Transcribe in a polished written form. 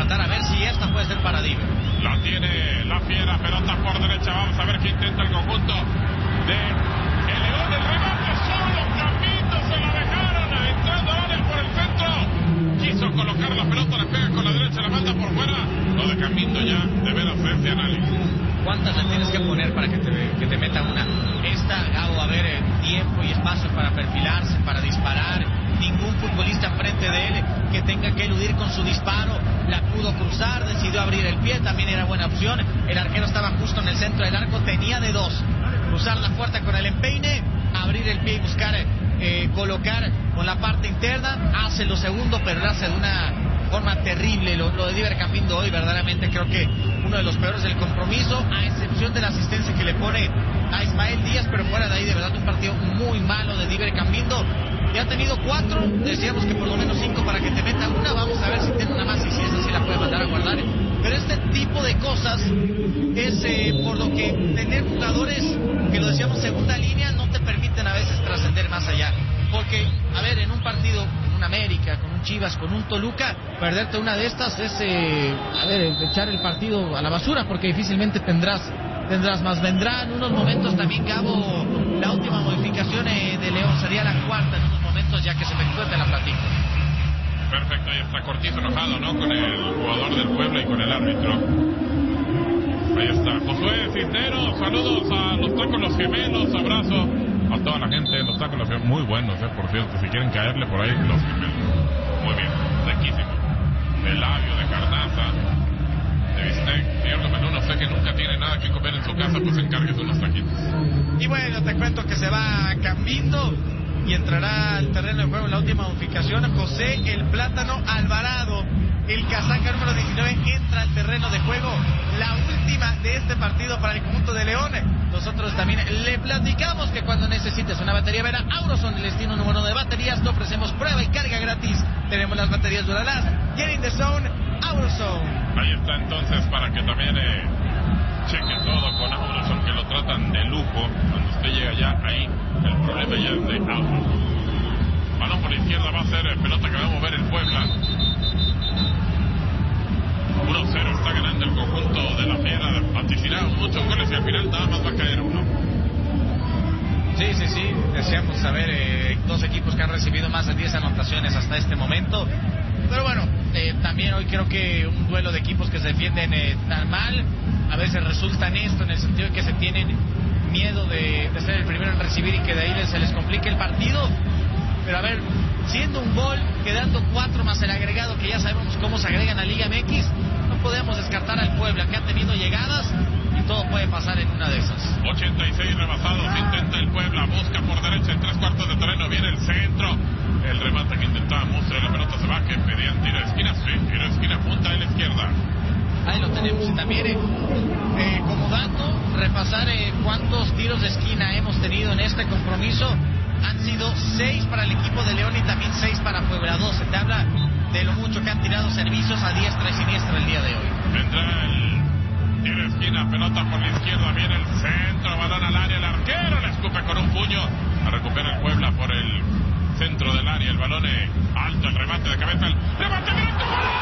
rematar, a ver si esta puede ser para Diver. La tiene la Fiera, pelota por derecha, vamos a ver qué intenta el conjunto de el León. El remate solo, Camito, se la dejaron entrando al área por el centro. Quiso colocar la pelota, la pega con la derecha, la manda por fuera. Lo de Camito ya, de veras, ese análisis. ¿Cuántas le tienes que poner para que te meta una? Esta, Gabo, a ver, tiempo y espacio para perfilarse, para disparar. Ningún futbolista enfrente de él que tenga que eludir con su disparo. La pudo cruzar, decidió abrir el pie, también era buena opción. El arquero estaba justo en el centro del arco, tenía de dos. Cruzar la puerta con el empeine, abrir el pie y buscar colocar con la parte interna. Hace lo segundo, pero lo hace de una forma terrible. Lo de Diver Cambindo hoy, verdaderamente creo que uno de los peores del compromiso, a excepción de la asistencia que le pone a Ismael Díaz, pero fuera de ahí, de verdad, un partido muy malo de Diver Cambindo. Ya ha tenido 4, decíamos que por lo menos 5 para que te meta una. Vamos a ver si tiene una más y si esa sí la puede mandar a guardar. Pero este tipo de cosas es por lo que tener jugadores que, lo decíamos, segunda línea, no te permiten a veces trascender más allá. Porque, a ver, en un partido con un América, con un Chivas, con un Toluca, perderte una de estas es, echar el partido a la basura, porque difícilmente tendrás más. Vendrán unos momentos también, Gabo, la última modificación de León sería la cuarta en unos momentos, ya que se efectúe, te la platico. Perfecto, ahí está Cortizo enojado, ¿no? Con el jugador del Puebla y con el árbitro. Ahí está Josué Cisneros, saludos a los tacos los gemelos, abrazo a toda la gente, los tacos los gemelos, muy buenos, por cierto, si quieren caerle por ahí, los gemelos. Muy bien, riquísimo. De labio, de carnaza, de bistec, señor menú, no sé, que nunca tiene nada que comer en su casa, pues encárguese unos taquitos. Y bueno, te cuento que se va Cambindo y entrará al terreno de juego en la última modificación José el Plátano Alvarado, el casaca número 19, entra al terreno de juego, la última de este partido para el conjunto de León. Nosotros también le platicamos que cuando necesites una batería Vera, Auroson, el destino número 1 de baterías, te ofrecemos prueba y carga gratis. Tenemos las baterías Duralast, Get in the Zone, Auroson. Ahí está entonces para que también cheque todo con Auroson, que lo tratan de lujo. Cuando usted llega ya ahí, el problema ya es de Auroson. Balón por la izquierda, va a ser pelota que va a mover el Puebla. 1-0 está ganando el conjunto de la Fiera. Vaticinaron muchos goles y al final nada más va a caer uno. Sí. Deseamos saber dos equipos que han recibido más de 10 anotaciones hasta este momento. Pero bueno, también hoy creo que un duelo de equipos que se defienden tan mal, a veces resulta en esto, en el sentido de que se tienen miedo de ser el primero en recibir y que de ahí se les complique el partido. Pero a ver, siendo un gol, quedando 4 más el agregado, que ya sabemos cómo se agregan a Liga MX, no podemos descartar al Puebla, que ha tenido llegadas y todo puede pasar en una de esas. 86 rebasados, intenta el Puebla, busca por derecha en 3/4 de terreno, viene el centro, el remate que intentaba Mustre, la pelota se va, que pedían tiro de esquina, sí, tiro de esquina, punta de la izquierda. Ahí lo tenemos. Y también como dato, repasar cuántos tiros de esquina hemos tenido en este compromiso. Han sido 6 para el equipo de León y también 6 para Puebla. 12. Te habla de lo mucho que han tirado servicios a diestra y siniestra el día de hoy. Vendrá el tiro de esquina, pelota por la izquierda, viene el centro, balón al área, el arquero la escupe con un puño, a recuperar el Puebla por el centro del área, el balón alto, el remate de cabeza, el remate directo.